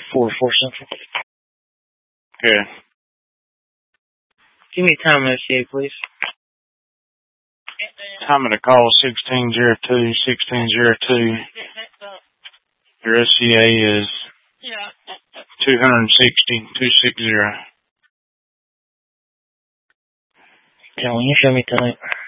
4 Central. Good. Give me time of FCA, please. Time of the call 1602. Your SCA is 260. Okay, when you show me tonight.